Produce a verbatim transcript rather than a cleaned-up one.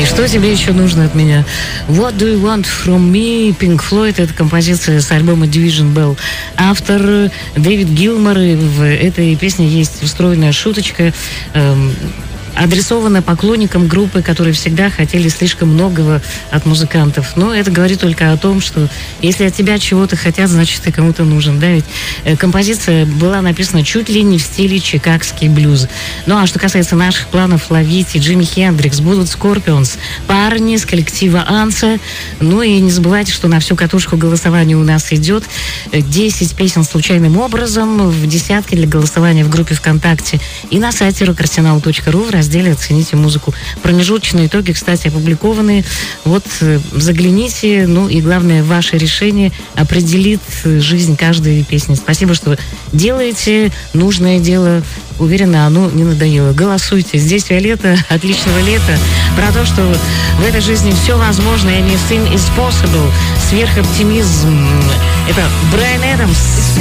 что тебе еще нужно от меня? What do you want from me? Pink Floyd. Это композиция с альбома Division Bell. Автор Дэвид Гилмор. И в этой песне есть встроенная шуточка, эм, адресована поклонникам группы, которые всегда хотели слишком многого от музыкантов. Но это говорит только о том, что если от тебя чего-то хотят, значит, ты кому-то нужен. Да? Ведь э, композиция была написана чуть ли не в стиле чикагский блюз. Ну а что касается наших планов ловить и Джимми Хендрикс, будут Скорпионс, парни с коллектива Анса. Ну и не забывайте, что на всю катушку голосования у нас идет десять песен случайным образом в десятке для голосования в группе ВКонтакте и на сайте рок-арсенал точка ру в разделе «Оцените музыку». Промежуточные итоги, кстати, опубликованы. Вот загляните. Ну и главное, ваше решение определит жизнь каждой песни. Спасибо, что делаете нужное дело. Уверена, оно не надоело. Голосуйте. Здесь Виолетта. Отличного лета. Про то, что в этой жизни все возможно. Anything is possible. Сверхоптимизм. Это Брайан Эдамс.